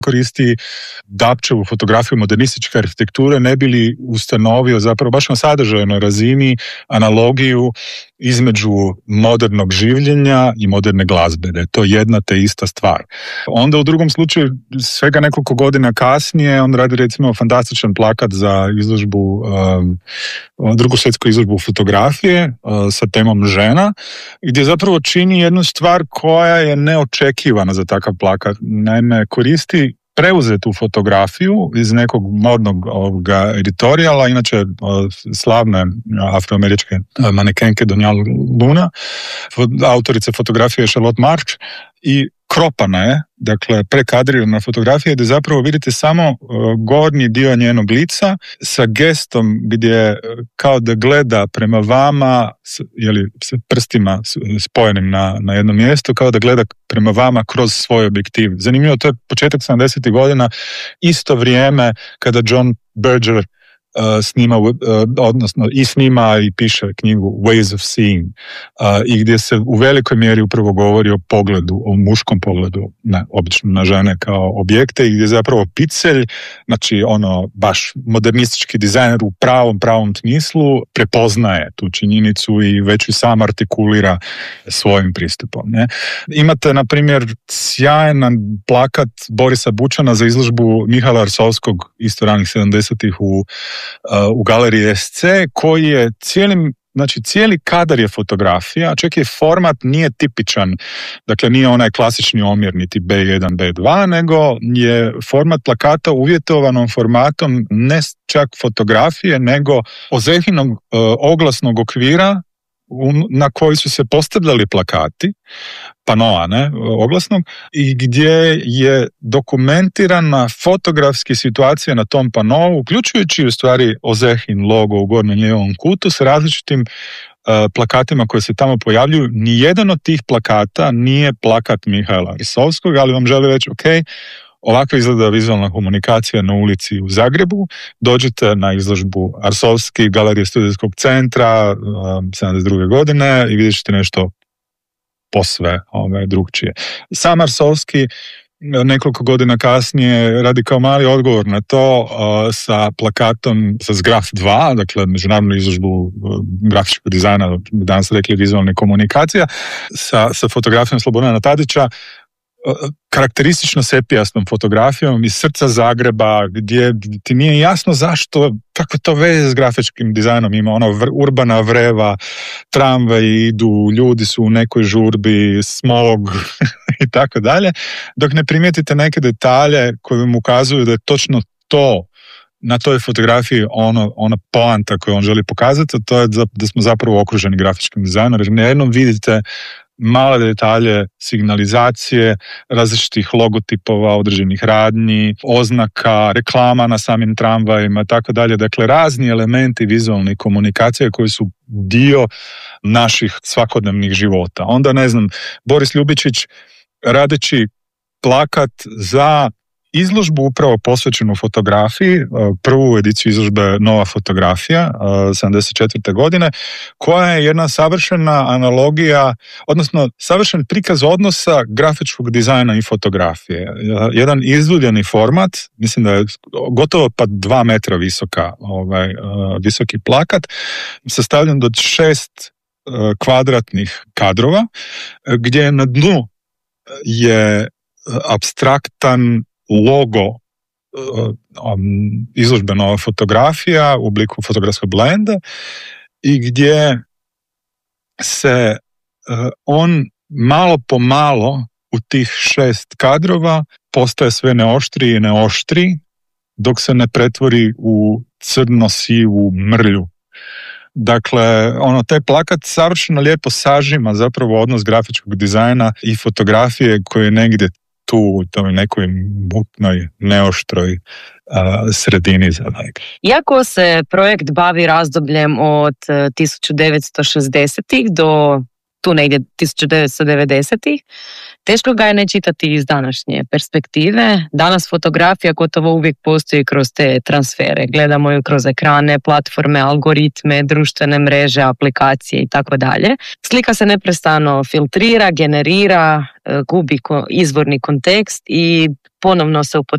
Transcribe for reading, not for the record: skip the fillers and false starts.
koristi Dapčevu fotografiju modernističke arhitekture, ne bi li ustanovio zapravo baš na sadržajnoj razini analogiju između modernog življenja i moderne glazbe, da je to jedna te ista stvar. Onda u drugom slučaju, svega nekoliko godina kasnije, on radi recimo fantastičan plakat za izložbu, drugu svjetsku izložbu fotografije sa temom žena, gdje zapravo čini jednu stvar koja je neočekivana za takav plakat. Naime, koristi preuzetu fotografiju iz nekog modnog editorijala, inače slavne afroameričke manekenke Doniale Luna, autorice fotografije Charlotte March, i kropana je, dakle prekadrirana fotografija gdje zapravo vidite samo gornji dio njenog lica sa gestom gdje kao da gleda prema vama, s prstima spojenim na jedno mjesto, kao da gleda prema vama kroz svoj objektiv. Zanimljivo, to je početak 70. godina, isto vrijeme kada John Berger snima i piše knjigu Ways of Seeing, i gdje se u velikoj mjeri upravo govori o pogledu, o muškom pogledu, obično na žene kao objekte, i gdje zapravo Pitzelj, znači baš modernistički dizajner u pravom smislu, prepoznaje tu činjenicu i već ju sam artikulira svojim pristupom. Ne? Imate, na primjer, sjajan plakat Borisa Bučana za izložbu Mihaila Arsovskog, isto ranih 70-ih u galeriji SC, koji je cijeli kadar je fotografija, čak i format nije tipičan, dakle nije onaj klasični omjer niti B1, B2, nego je format plakata uvjetovanom formatom ne čak fotografije, nego Ozehinog oglasnog okvira na koji su se postavljali plakati, panoa, oglasnog, i gdje je dokumentirana fotografski situacija na tom panovu, uključujući u stvari Ozehin logo u gornjem lijevom kutu s različitim plakatima koji se tamo pojavljuju. Nijedan od tih plakata nije plakat Mihaila Arsovskog, ali vam želi reći, ok, ovako izgleda vizualna komunikacija na ulici u Zagrebu, dođete na izložbu Arsovski, Galerije Studentskog centra, 72. godine, i vidjet ćete nešto posve drugčije. Sam Arsovski nekoliko godina kasnije radi kao mali odgovor na to sa plakatom sa Zgraf 2, dakle međunarodnu izložbu grafičkog dizajna, danas rekli vizualne komunikacija, sa fotografijom Slobodana Tadića, karakteristično sepijasnom fotografijom iz srca Zagreba, gdje ti nije jasno zašto, kako to veze s grafičkim dizajnom ima, urbana vreva, tramvaji idu, ljudi su u nekoj žurbi, smog i tako dalje, dok ne primijetite neke detalje koji vam ukazuju da je točno to na toj fotografiji ona poanta koju on želi pokazati, a to je da smo zapravo okruženi grafičkim dizajnom, jer nejednom vidite male detalje signalizacije, različitih logotipova, određenih radnji, oznaka, reklama na samim tramvajima, tako dalje. Dakle, razni elementi vizualne komunikacije koji su dio naših svakodnevnih života. Onda, Boris Ljubičić, radeći plakat za izložbu upravo posvećenu fotografiji, prvu ediciju izložbe Nova fotografija 74. godine, koja je jedna savršena analogija, odnosno savršen prikaz odnosa grafičkog dizajna i fotografije. Jedan izduljeni format, mislim da je gotovo 2 metra visoki plakat, sastavljen od 6 kvadratnih kadrova, gdje na dnu je apstraktan logo izložbe Nova fotografija u obliku fotografskog blenda, i gdje se on malo po malo u tih 6 kadrova postaje sve neoštriji i neoštriji, dok se ne pretvori u crno-sivu mrlju. Dakle, taj plakat savršeno lijepo sažima zapravo odnos grafičkog dizajna i fotografije koji je negdje tu u toj nekoj mutnoj, neoštroj sredini za nekaj. Iako se projekt bavi razdobljem od 1960-ih do tu negdje 1990-ih, teško ga je ne čitati iz današnje perspektive. Danas fotografija gotovo uvijek postoji kroz te transfere. Gledamo ju kroz ekrane, platforme, algoritme, društvene mreže, aplikacije i tako dalje. Slika se neprestano filtrira, generira, gubi izvorni kontekst i ponovno se